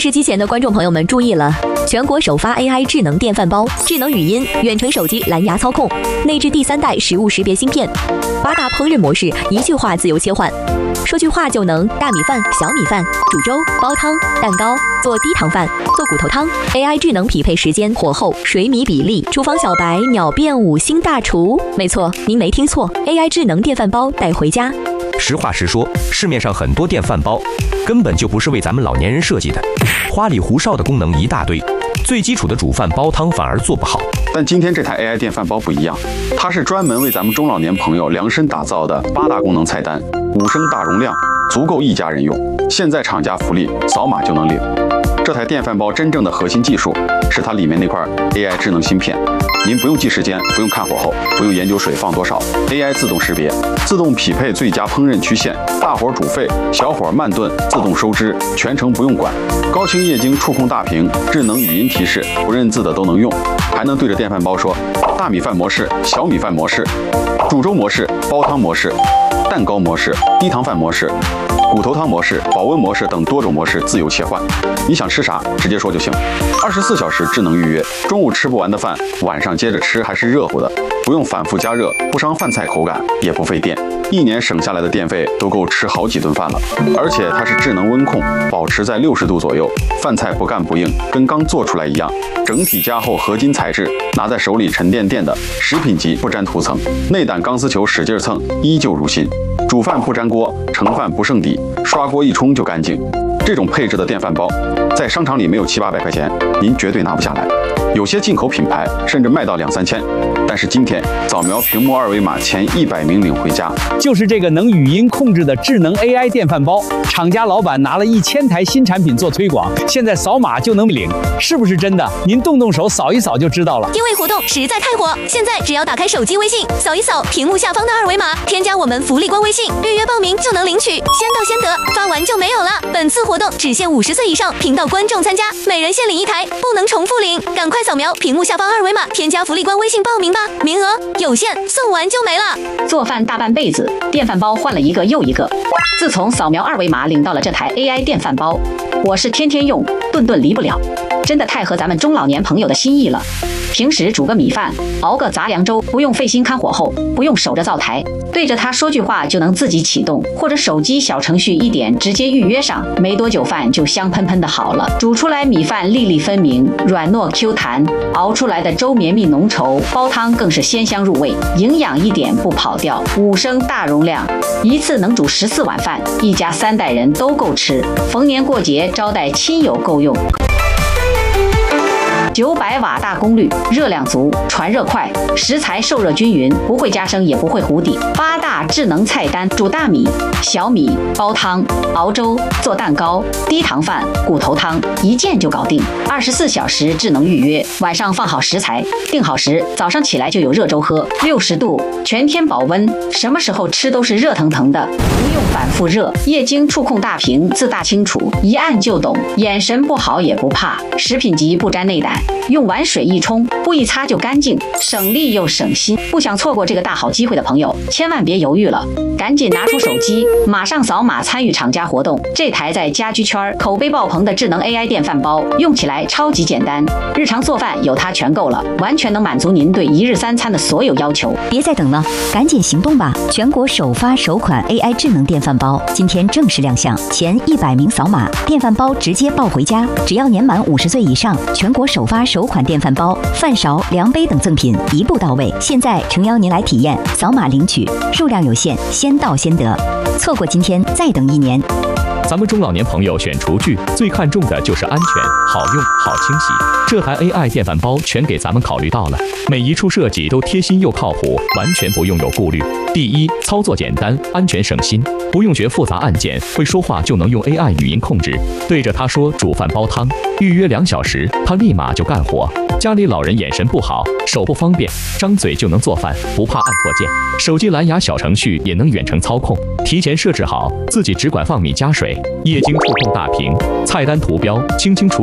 视机前的观众朋友们注意了，全国首发 AI 智能电饭煲，智能语音、远程手机蓝牙操控，内置第3代食物识别芯片，8大烹饪模式一句话自由切换，说句话就能大米饭、小米饭、煮粥、煲汤、蛋糕、做低糖饭、做骨头汤。AI 智能匹配时间、火候、水米比例，厨房小白秒变5星大厨。没错，您没听错 ，AI 智能电饭煲带回家。 实话实说，市面上很多电饭煲根本就不是为咱们老年人设计的，花里胡哨的功能一大堆，最基础的煮饭煲汤反而做不好。 但今天这台 AI 电饭煲不一样，它是专门为咱们中老年朋友量身打造的8大功能菜单，5升大容量，足够一家人用。现在厂家福利，扫码就能领。这台电饭煲真正的核心技术是它里面那块 AI 智能芯片。您不用记时间，不用看火候，不用研究水放多少 ，AI 自动识别，自动匹配最佳烹饪曲线，大火煮沸，小火慢炖，自动收汁，全程不用管。高清液晶触控大屏，智能语音提示，不认字的都能用，还能对着电饭煲说大米饭模式、小米饭模式、煮粥模式、煲汤模式、蛋糕模式、低糖饭模式、骨头汤模式、保温模式等多种模式自由切换。你想吃啥，直接说就行。24小时智能预约，中午吃不完的饭，晚上接着吃还是热乎的，不用反复加热，不伤饭菜口感，也不费电。1年省下来的电费都够吃好几顿饭了。而且它是智能温控，保持在60度左右，饭菜不干不硬，跟刚做出来一样。整体加厚合金材质，拿在手里沉甸甸的，食品级不沾涂层，内胆钢丝球使劲蹭，依旧如新。煮饭不粘锅，盛饭不剩底，刷锅一冲就干净。这种配置的电饭煲，在商场里没有700-800块钱，您绝对拿不下来。有些进口品牌甚至卖到2-3千，但是今天扫描屏幕2维码，前100名领回家。 就是这个能语音控制的智能 AI 电饭煲，厂家老板拿了1000台新产品做推广，现在扫码就能领，是不是真的？您动动手扫一扫就知道了。 优惠活动实在太火，现在只要打开手机微信，扫一扫屏幕下方的2维码，添加我们福利官微信，预约报名就能领取，先到先得，发完就没有了。本次活动只限50岁以上频道观众参加，每人限领1台，不能重复领，赶快扫描屏幕下方2维码，添加福利官微信报名吧，名额有限，送完就没了。 做饭大半辈子，电饭煲换了一个又一个。自从扫描2维码领到了这台 AI 电饭煲，我是天天用，顿顿离不了，真的太合咱们中老年朋友的心意了。平时煮个米饭，熬个杂粮粥，不用费心看火候，不用守着灶台，对着它说句话就能自己启动，或者手机小程序一点直接预约上，没多久饭就香喷喷的好了。煮出来米饭粒粒分明，软糯 Q 弹，熬出来的粥绵密浓稠，煲汤更是鲜香入味，营养一点不跑掉。5升大容量，一次能煮14碗饭，一家3代人都够吃，逢年过节招待亲友够用。900瓦大功率，热量足，传热快，食材受热均匀，不会加生也不会糊底。8大智能菜单，煮大米、小米、煲汤、熬粥、做蛋糕、低糖饭、骨头汤，一键就搞定。24小时智能预约，晚上放好食材，定好时，早上起来就有热粥喝，60度，全天保温，什么时候吃都是热腾腾的，不用反复热。液晶触控大屏，字大清楚，一按就懂，眼神不好也不怕。食品级不沾内胆。用完水一冲，不一擦就干净，省力又省心。不想错过这个大好机会的朋友，千万别犹豫了，赶紧拿出手机，马上扫码参与厂家活动。这台在家居圈口碑爆棚的智能 AI 电饭煲，用起来超级简单，日常做饭有它全够了，完全能满足您对1日3餐的所有要求。 别再等了，赶紧行动吧！全国首发首款 AI 智能电饭煲，今天正式亮相，前100名扫码，电饭煲直接抱回家。只要年满50岁以上，全国首发首款电饭煲、饭勺、量杯等赠品一步到位。现在诚邀您来体验，扫码领取，数量有限，先到先得。错过今天，再等1年。 咱们中老年朋友选厨具最看重的就是安全、好用、好清洗。这台 AI 电饭煲全给咱们考虑到了，每一处设计都贴心又靠谱，完全不用有顾虑。第一，操作简单，安全省心，不用学复杂按键，会说话就能用 AI 语音控制，对着它说煮饭煲汤，预约2小时，它立马就干活。家里老人眼神不好，手不方便，张嘴就能做饭，不怕按错键。手机蓝牙小程序也能远程操控，提前设置好，自己只管放米加水。液晶触控大屏，菜单图标清清楚